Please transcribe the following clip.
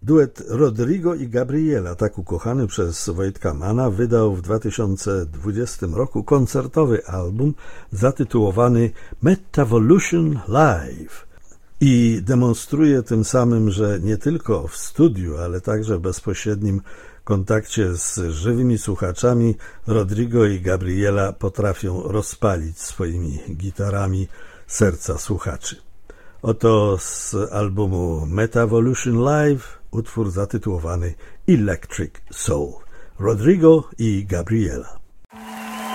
Duet Rodrigo i Gabriela, tak ukochany przez Wojtka Manna, wydał w 2020 roku koncertowy album zatytułowany Metavolution Live i demonstruje tym samym, że nie tylko w studiu, ale także w bezpośrednim kontakcie z żywymi słuchaczami Rodrigo i Gabriela potrafią rozpalić swoimi gitarami serca słuchaczy. Oto z albumu Metavolution Live utwór zatytułowany Electric Soul. Rodrigo i Gabriela.